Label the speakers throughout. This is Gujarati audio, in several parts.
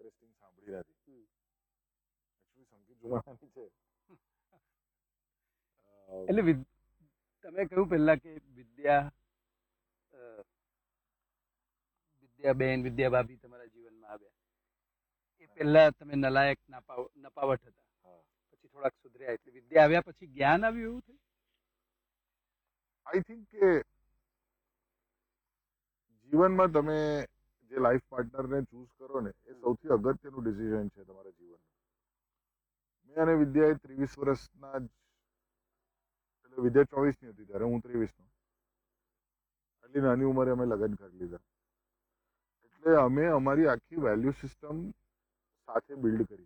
Speaker 1: ઇન્ટરેસ્ટિંગ સાંભળી નથી. એકચ્યુઅલી સંગીત જોવાની છે.
Speaker 2: એટલે તમે કહ્યું પહેલા કે વિદ્યાબેન, વિદ્યા ભાભી તમારા જીવનમાં આવ્યા એ પહેલા તમે નલાયક નપાવટ હતા, પછી થોડાક સુધર્યા, એટલે વિદ્યા આવ્યા પછી જ્ઞાન આવ્યું એવું થયું?
Speaker 1: આઈ થિંક કે જીવનમાં તમે જે લાઈફ પાર્ટનરને ચૂઝ કરો ને એ સૌથી અગત્યનું ડિસિઝન છે તમારા જીવનનું. મેં અને વિદ્યાએ 23 વર્ષના જ, એટલે વિદ્યા 24 ની હતી ત્યારે હું 23 નો, એટલી નાની ઉંમરે અમે લગ્ન કરી લીધા. એટલે અમે અમારી આખી વેલ્યુ સિસ્ટમ સાથે બિલ્ડ કરી.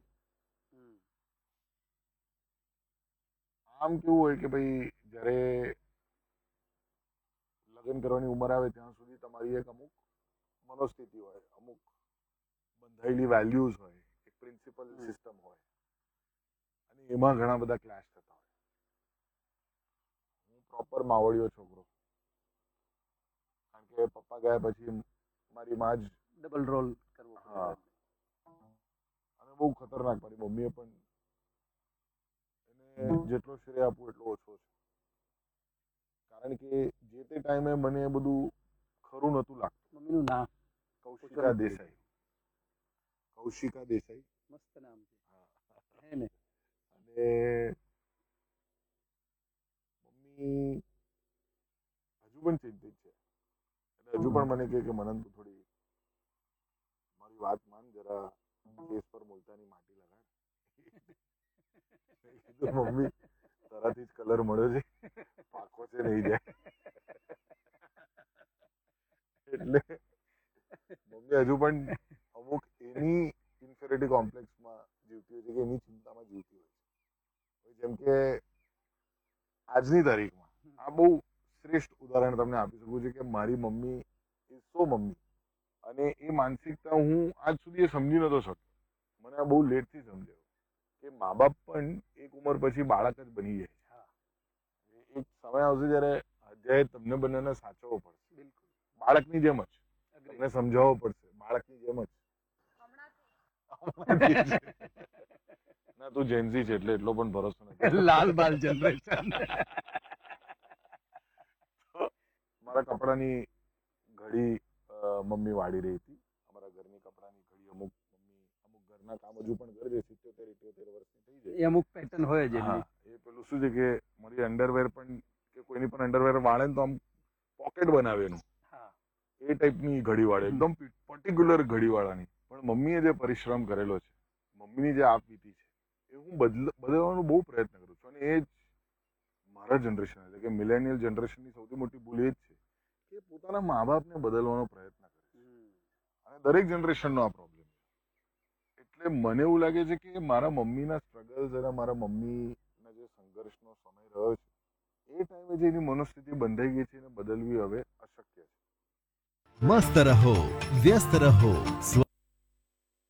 Speaker 1: આમ કેવું હોય કે ભાઈ જ્યારે લગ્ન કરવાની ઉંમર આવે ત્યાં સુધી તમારી એક અમુક મનોસ્થિતિ હોય, અમુક બંધાયેલી વેલ્યુઝ હોય, એક પ્રિન્સિપલ સિસ્ટમ હોય, અને એમાં ઘણા બધા ક્લેશ થતા હોય. હું પ્રોપર માવડિયો છોકરો, કારણ કે પપ્પા ગયા પછી મારી માં જ
Speaker 2: ડબલ રોલ કરવો.
Speaker 1: હા, અને બહુ ખતરનાક. મારી મમ્મીએ પણ એને જેટલો શ્રેય આપવું એટલો ઓછો છે, કારણ કે જે તે ટાઈમે મને એ બધું ખરું નહોતું લાગતું.
Speaker 2: મમ્મીનું નામ?
Speaker 1: કૌશિકા દેસાઈ. કૌશિકા દેસાઈ,
Speaker 2: મસ્ત નામ છે. હે ને?
Speaker 1: અને મમ્મી હજુ પણ ચિંતિત છે, એટલે હજુ પણ મને કહે કે મનન તું થોડી મારી વાત માન, જરા કેસ પર મુલતાની માટી લગાડ. મમ્મી તારાથી જ કલર મળ્યો છે, પાકો છે નહીં જાય. એટલે મમ્મી હજુ પણ અમુક એની ઇન્ફેરિટી કોમ્પ્લેક્સમાં જીવતી હોય છે, કે એની ચિંતામાં જીવતી હોય છે. જેમ કે આજની તારીખમાં આ બહુ શ્રેષ્ઠ ઉદાહરણ તમને આપી શકું છું કે મારી મમ્મી ઇઝ સો મમ્મી, અને એ માનસિકતા હું આજ સુધી એ સમજી નતો શકતો. મને આ બહુ લેટથી સમજાયું કે મા બાપ પણ એક ઉંમર પછી બાળક જ બની જાય છે. એક સમય આવશે જ્યારે તમને બંનેને સાચવવો પડશે. બિલકુલ બાળકની જેમ જ તમને સમજાવવો પડશે, બાળકની જેમ જ. ના, તું જેન્ઝી છે એટલે એટલો પણ ભરોસો નથી.
Speaker 2: લાલ બાલ જનરેશન.
Speaker 1: મારા કપડાની ઘડી મમ્મી વાળી રહી હતી. અમારા ઘરની કપડાની ઘડી અમુક ઘરના કામ હજુ પણ કરે છે. 77-78 વર્ષની થઈ જાય.
Speaker 2: એ અમુક પેટર્ન હોય જ એમની.
Speaker 1: એ પેલું શું છે કે મારી અંડરવેર પણ, કે કોઈની પણ અંડરવેર વાળે ને તો આમ પોકેટ બનાવે એનું, એ ટાઈપની ઘડી વાળે, એકદમ પર્ટિક્યુલર ઘડી વાળાની. પણ મમ્મીએ જે પરિશ્રમ કરેલો છે, મમ્મીની જે આપવીતી છે, એ હું બદલવાનો બહુ પ્રયત્ન કરું છું. અને એ જ મારા જનરેશન એટલે કે મિલેનિયલ જનરેશનની સૌથી મોટી ભૂલ એ જ છે કે પોતાના મા બાપને બદલવાનો પ્રયત્ન કરે છે. અને દરેક જનરેશનનો આ પ્રોબ્લેમ છે. એટલે મને એવું લાગે છે કે મારા મમ્મીના સ્ટ્રગલ્સ અને મારા મમ્મીના જે સંઘર્ષનો સમય રહ્યો છે, એ ટાઈમે જે એની મનોસ્થિતિ બંધાઈ ગઈ છે એને બદલવી હવે અશક્ય છે.
Speaker 3: મસ્ત રહો, વ્યસ્ત રહો.